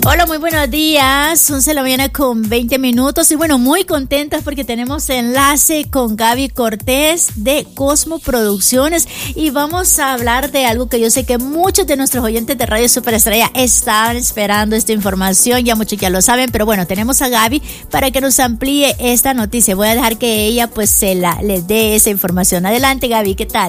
Hola, muy buenos días. 11 de la mañana con 20 minutos. Y bueno, muy contentas porque tenemos enlace con Gaby Cortés de Cosmo Producciones. Y vamos a hablar de algo que yo sé que muchos de nuestros oyentes de Radio Superestrella estaban esperando esta información. Ya muchos ya lo saben, pero bueno, tenemos a Gaby para que nos amplíe esta noticia. Voy a dejar que ella pues les dé esa información. Adelante, Gaby, ¿qué tal?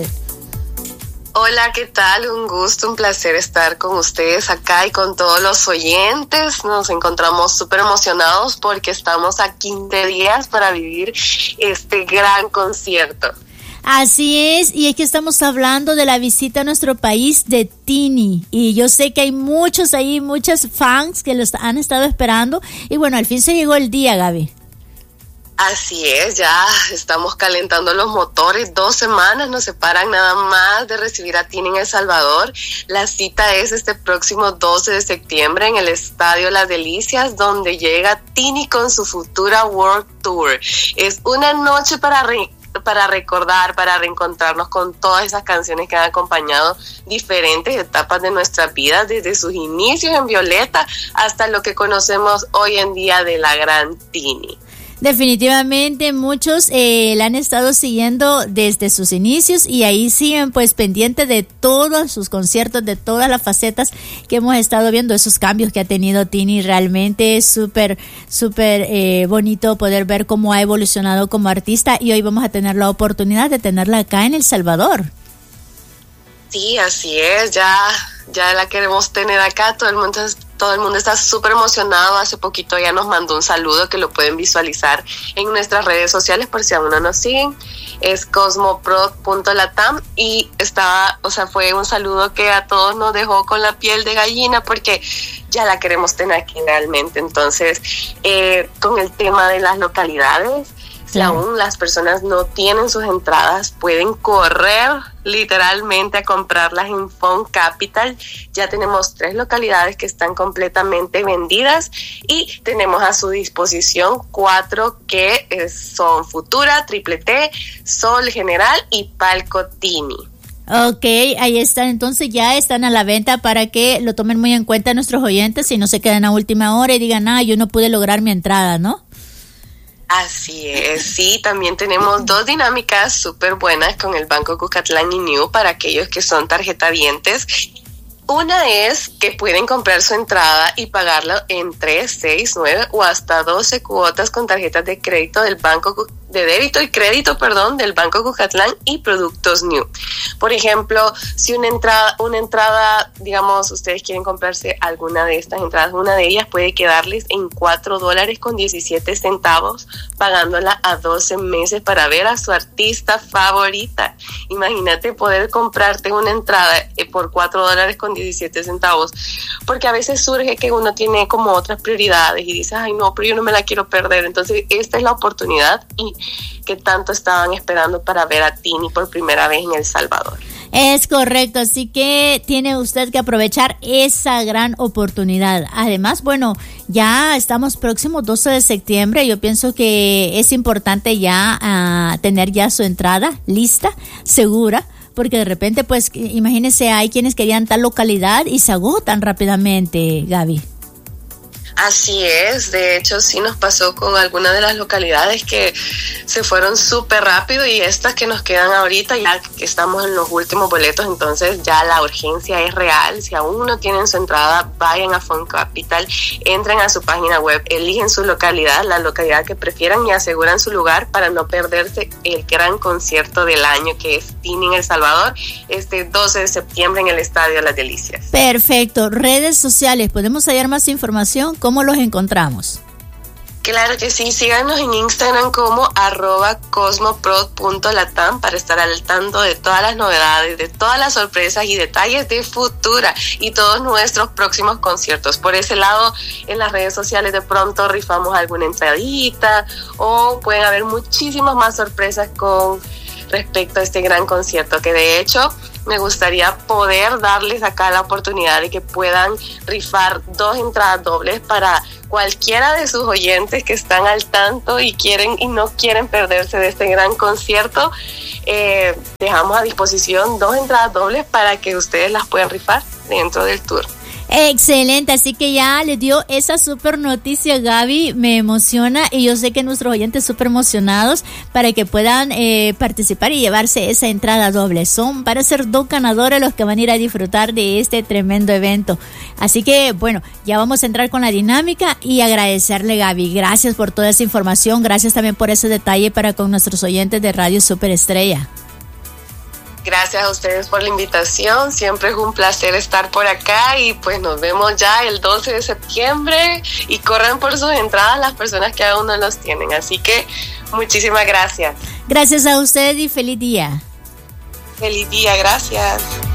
Hola, ¿qué tal? Un gusto, un placer estar con ustedes acá y con todos los oyentes. Nos encontramos súper emocionados porque estamos a 15 días para vivir este gran concierto. Así es, y es que estamos hablando de la visita a nuestro país de Tini, y yo sé que hay muchos fans que los han estado esperando, y bueno, al fin se llegó el día, Gaby. Así es, ya estamos calentando los motores. 2 semanas nos separan nada más de recibir a Tini en El Salvador. La cita es este próximo 12 de septiembre en el Estadio Las Delicias, donde llega Tini con su futura World Tour. Es una noche para recordar, para reencontrarnos con todas esas canciones que han acompañado diferentes etapas de nuestra vida, desde sus inicios en Violeta hasta lo que conocemos hoy en día de la gran Tini. Definitivamente muchos la han estado siguiendo desde sus inicios y ahí siguen pues pendientes de todos sus conciertos, de todas las facetas que hemos estado viendo, esos cambios que ha tenido Tini. Realmente es súper bonito poder ver cómo ha evolucionado como artista, y hoy vamos a tener la oportunidad de tenerla acá en El Salvador. Sí, así es, ya la queremos tener acá. Todo el mundo está súper emocionado. Hace poquito ya nos mandó un saludo que lo pueden visualizar en nuestras redes sociales por si aún no nos siguen. Es cosmoprod.latam y fue un saludo que a todos nos dejó con la piel de gallina porque ya la queremos tener aquí realmente. Entonces, con el tema de las localidades, si aún las personas no tienen sus entradas, pueden correr literalmente a comprarlas en Fun Capital. Ya tenemos 3 localidades que están completamente vendidas y tenemos a su disposición 4 que son Futura, Triple T, Sol General y Palco Tini. Ok, ahí están, entonces ya están a la venta para que lo tomen muy en cuenta nuestros oyentes y no se queden a última hora y digan, yo no pude lograr mi entrada, ¿no? Así es, sí, también tenemos 2 dinámicas súper buenas con el Banco Cucatlán y New para aquellos que son tarjetavientes. Una es que pueden comprar su entrada y pagarla en 3, 6, 9 o hasta 12 cuotas con tarjetas de crédito del de débito y crédito, del Banco Cucatlán y Productos New. Por ejemplo, si una entrada, digamos, ustedes quieren comprarse alguna de estas entradas, una de ellas puede quedarles en $4.17, pagándola a 12 meses para ver a su artista favorita. Imagínate poder comprarte una entrada por $4.17, porque a veces surge que uno tiene como otras prioridades y dice, no, pero yo no me la quiero perder. Entonces, esta es la oportunidad y que tanto estaban esperando para ver a Tini por primera vez en El Salvador. Es correcto, así que tiene usted que aprovechar esa gran oportunidad. Además, bueno, ya estamos próximos 12 de septiembre. Yo pienso que es importante ya tener ya su entrada lista, segura, porque de repente, pues, imagínense, hay quienes querían tal localidad y se agotan rápidamente, Gaby. Así es, de hecho sí nos pasó con algunas de las localidades que se fueron súper rápido y estas que nos quedan ahorita ya que estamos en los últimos boletos, entonces ya la urgencia es real. Si aún no tienen su entrada, vayan a Fun Capital, entren a su página web, eligen su localidad, la localidad que prefieran y aseguran su lugar para no perderse el gran concierto del año que es Tini en El Salvador, este 12 de septiembre en el Estadio Las Delicias. Perfecto, redes sociales, ¿podemos hallar más información? ¿Cómo los encontramos? Claro que sí, síganos en Instagram como @cosmoprod.latam para estar al tanto de todas las novedades, de todas las sorpresas y detalles de Futura y todos nuestros próximos conciertos. Por ese lado, en las redes sociales de pronto rifamos alguna entradita o pueden haber muchísimas más sorpresas con respecto a este gran concierto, que de hecho me gustaría poder darles acá la oportunidad de que puedan rifar 2 entradas dobles para cualquiera de sus oyentes que están al tanto y no quieren perderse de este gran concierto. Dejamos a disposición 2 entradas dobles para que ustedes las puedan rifar dentro del tour. Excelente, así que ya le dio esa super noticia, Gaby, me emociona y yo sé que nuestros oyentes súper emocionados para que puedan participar y llevarse esa entrada doble. Son para ser 2 ganadores los que van a ir a disfrutar de este tremendo evento. Así que bueno, ya vamos a entrar con la dinámica y agradecerle, Gaby, gracias por toda esa información, gracias también por ese detalle para con nuestros oyentes de Radio Superestrella. Gracias a ustedes por la invitación, siempre es un placer estar por acá y pues nos vemos ya el 12 de septiembre y corran por sus entradas las personas que aún no los tienen, así que muchísimas gracias. Gracias a ustedes y feliz día. Feliz día, gracias.